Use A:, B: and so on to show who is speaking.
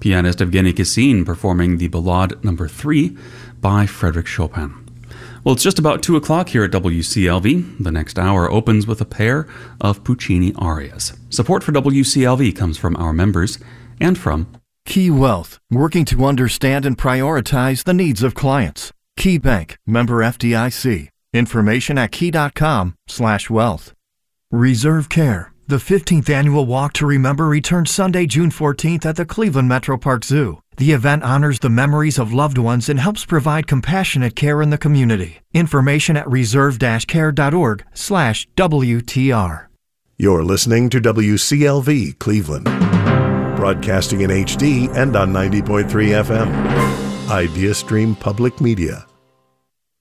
A: Pianist Evgeny Kissin performing the Ballade No. 3 by Frédéric Chopin. Well, it's just about 2 o'clock here at WCLV. The next hour opens with a pair of Puccini arias. Support for WCLV comes from our members and from
B: Key Wealth, working to understand and prioritize the needs of clients. Key Bank, member FDIC. Information at key.com/wealth. Reserve Care. The 15th annual Walk to Remember returns Sunday, June 14th at the Cleveland Metro Park Zoo. The event honors the memories of loved ones and helps provide compassionate care in the community. Information at reserve-care.org/WTR.
C: You're listening to WCLV Cleveland, broadcasting in HD and on 90.3 FM. IdeaStream Public Media.